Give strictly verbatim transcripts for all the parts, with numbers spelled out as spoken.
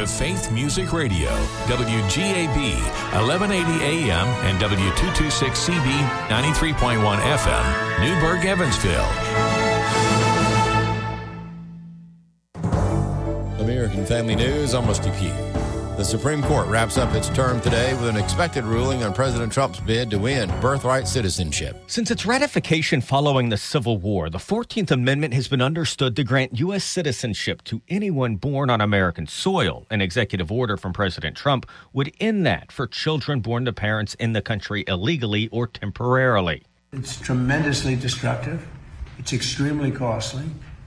to Faith Music Radio, W G A B, eleven eighty A M and W two twenty-six C B, ninety-three point one F M, Newburgh, Evansville. American Family News, I'm Rusty Pugh. The Supreme Court wraps up its term today with an expected ruling on President Trump's bid to win birthright citizenship. Since its ratification following the Civil War, the fourteenth Amendment has been understood to grant U S citizenship to anyone born on American soil. An executive order from President Trump would end that for children born to parents in the country illegally or temporarily. It's tremendously destructive. It's extremely costly.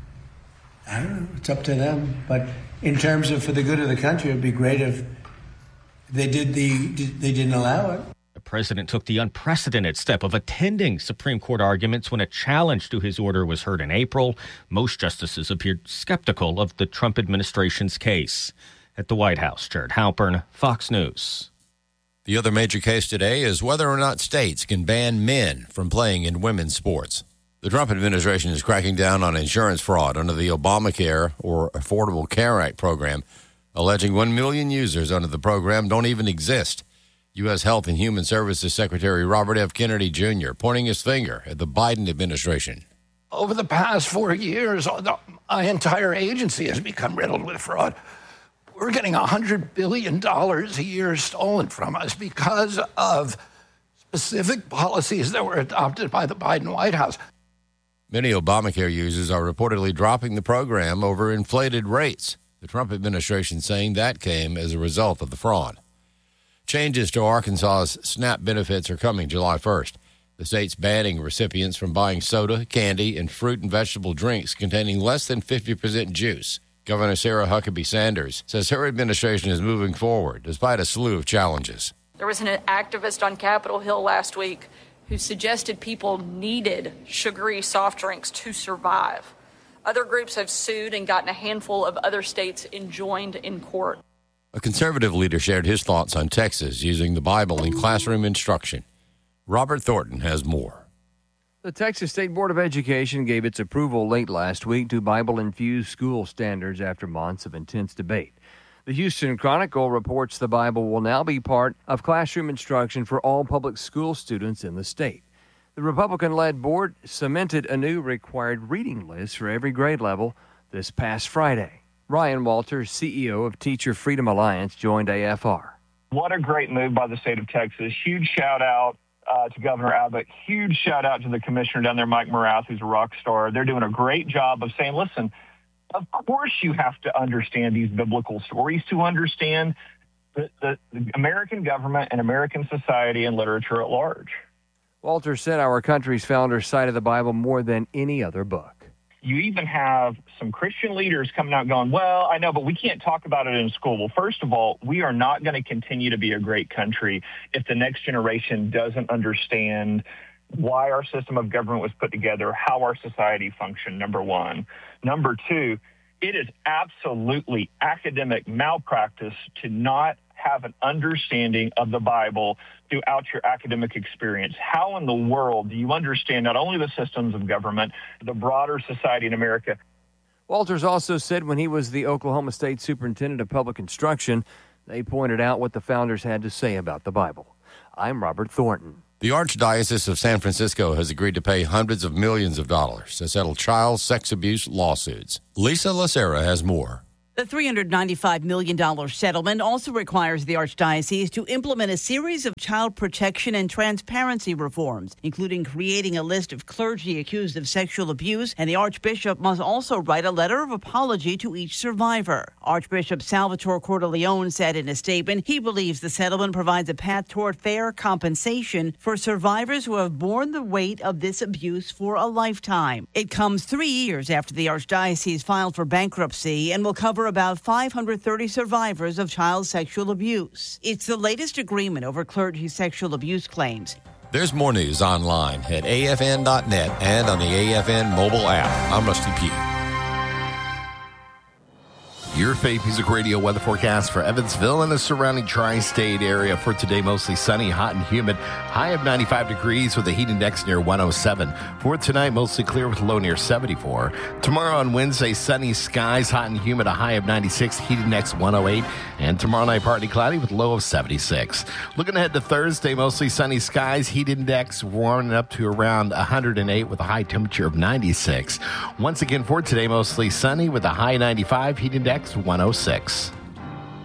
I don't know. It's up to them. But in terms of for the good of the country, it'd be great if they did the they didn't allow it. The president took the unprecedented step of attending Supreme Court arguments when a challenge to his order was heard in April. Most justices appeared skeptical of the Trump administration's case. At the White House, Jared Halpern, Fox News. The other major case today is whether or not states can ban men from playing in women's sports. The Trump administration is cracking down on insurance fraud under the Obamacare or Affordable Care Act program, alleging one million users under the program don't even exist. U S. Health and Human Services Secretary Robert F. Kennedy Junior pointing his finger at the Biden administration. Over the past four years, our entire agency has become riddled with fraud. We're getting one hundred billion dollars a year stolen from us because of specific policies that were adopted by the Biden White House. Many Obamacare users are reportedly dropping the program over inflated rates. The Trump administration saying that came as a result of the fraud. Changes to Arkansas's SNAP benefits are coming July first. The state's banning recipients from buying soda, candy, and fruit and vegetable drinks containing less than fifty percent juice. Governor Sarah Huckabee Sanders says her administration is moving forward despite a slew of challenges. There was an activist on Capitol Hill last week who suggested people needed sugary soft drinks to survive. Other groups have sued and gotten a handful of other states enjoined in court. A conservative leader shared his thoughts on Texas using the Bible in classroom instruction. Robert Thornton has more. The Texas State Board of Education gave its approval late last week to Bible-infused school standards after months of intense debate. The Houston Chronicle reports the Bible will now be part of classroom instruction for all public school students in the state. The Republican-led board cemented a new required reading list for every grade level this past Friday. Ryan Walters, C E O of Teacher Freedom Alliance, joined A F R. What a great move by the state of Texas. Huge shout-out uh, to Governor Abbott. Huge shout-out to the commissioner down there, Mike Morath, who's a rock star. They're doing a great job of saying, listen, of course you have to understand these biblical stories to understand the, the, the American government and American society and literature at large. Walter said our country's founders cited the Bible more than any other book. You even have some Christian leaders coming out going, well, I know, but we can't talk about it in school. Well, first of all, we are not going to continue to be a great country if the next generation doesn't understand why our system of government was put together, how our society functioned, number one. Number two, it is absolutely academic malpractice to not have an understanding of the Bible throughout your academic experience. How in the world do you understand not only the systems of government, the broader society in America? Walters also said when he was the Oklahoma State Superintendent of Public Instruction, they pointed out what the founders had to say about the Bible. I'm Robert Thornton. The Archdiocese of San Francisco has agreed to pay hundreds of millions of dollars to settle child sex abuse lawsuits. Lisa Lacera has more. The three hundred ninety-five million dollars settlement also requires the Archdiocese to implement a series of child protection and transparency reforms, including creating a list of clergy accused of sexual abuse, and the Archbishop must also write a letter of apology to each survivor. Archbishop Salvatore Cordileone said in a statement he believes the settlement provides a path toward fair compensation for survivors who have borne the weight of this abuse for a lifetime. It comes three years after the Archdiocese filed for bankruptcy and will cover about five hundred thirty survivors of child sexual abuse. It's the latest agreement over clergy sexual abuse claims. There's more news online at A F N dot net and on the A F N mobile app. I'm Rusty Pugh. Your Faith Music Radio weather forecast for Evansville and the surrounding tri-state area. For today, mostly sunny, hot and humid. High of ninety-five degrees with a heat index near one oh seven. For tonight, mostly clear with a low near seventy-four. Tomorrow on Wednesday, sunny skies, hot and humid, a high of ninety-six, heat index one oh eight. And tomorrow night, partly cloudy with a low of seventy-six. Looking ahead to Thursday, mostly sunny skies, heat index warming up to around one hundred eight with a high temperature of ninety-six. Once again for today, mostly sunny with a high ninety-five, heat index one oh six.